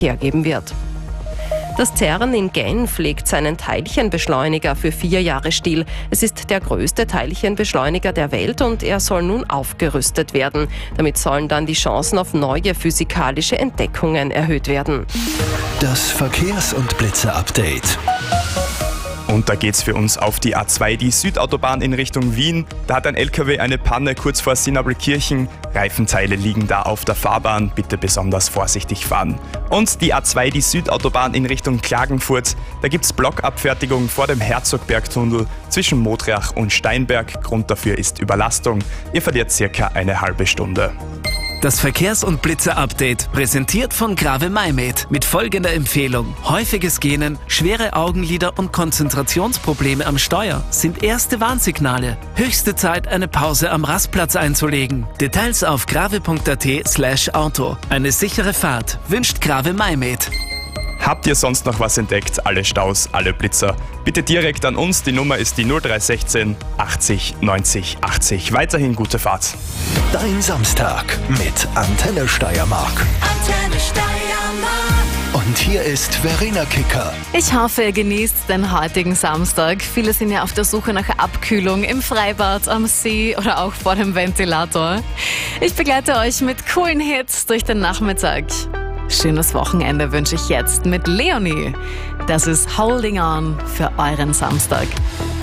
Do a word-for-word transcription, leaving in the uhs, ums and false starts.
hergeben wird. Das CERN in Genf legt seinen Teilchenbeschleuniger für vier Jahre still. Es ist der größte Teilchenbeschleuniger der Welt und er soll nun aufgerüstet werden. Damit sollen dann die Chancen auf neue physikalische Entdeckungen erhöht werden. Das Verkehrs- und Blitzer-Update. Und da geht's für uns auf die A zwei, die Südautobahn in Richtung Wien. Da hat ein L K W eine Panne kurz vor Sinabelkirchen. Reifenteile liegen da auf der Fahrbahn. Bitte besonders vorsichtig fahren. Und die A zwei, die Südautobahn in Richtung Klagenfurt. Da gibt's Blockabfertigung vor dem Herzogbergtunnel zwischen Modriach und Steinberg. Grund dafür ist Überlastung. Ihr verliert circa eine halbe Stunde. Das Verkehrs- und Blitzer-Update, präsentiert von Grave Maimed, mit folgender Empfehlung. Häufiges Gähnen, schwere Augenlider und Konzentrationsprobleme am Steuer sind erste Warnsignale. Höchste Zeit, eine Pause am Rastplatz einzulegen. Details auf grave.at slash Auto. Eine sichere Fahrt wünscht Grave Maimed. Habt ihr sonst noch was entdeckt? Alle Staus, alle Blitzer? Bitte direkt an uns. Die Nummer ist die null drei eins sechs achtzig neunzig achtzig. Weiterhin gute Fahrt. Dein Samstag mit Antenne Steiermark. Antenne Steiermark. Und hier ist Verena Kicker. Ich hoffe, ihr genießt den heutigen Samstag. Viele sind ja auf der Suche nach Abkühlung im Freibad, am See oder auch vor dem Ventilator. Ich begleite euch mit coolen Hits durch den Nachmittag. Schönes Wochenende wünsche ich jetzt mit Leonie. Das ist Holding On für euren Samstag.